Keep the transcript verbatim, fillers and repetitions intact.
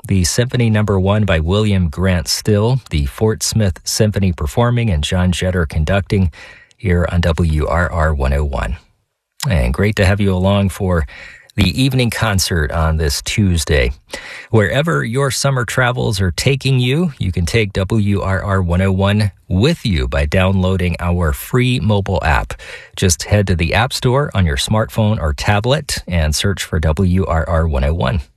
The Symphony Number One by William Grant Still, the Fort Smith Symphony performing and John Jetter conducting here on W R R one oh one. And great to have you along for the evening concert on this Tuesday. Wherever your summer travels are taking you, you can take W R R one oh one with you by downloading our free mobile app. Just head to the App Store on your smartphone or tablet and search for W R R one oh one.